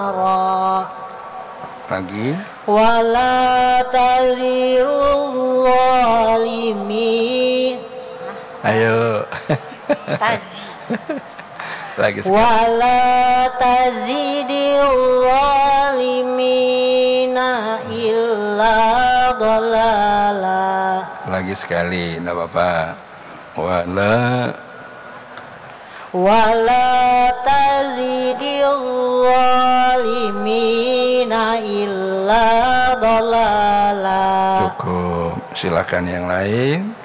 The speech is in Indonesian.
Lagi. Wala tazirul zalimin. Ayo. Tazi. Lagi sekali. Wala tazidil zalimina illa dhalala. Lagi sekali, enggak apa-apa. Wala tazidil zalimina illa dhalala. Cukup. Silakan yang lain.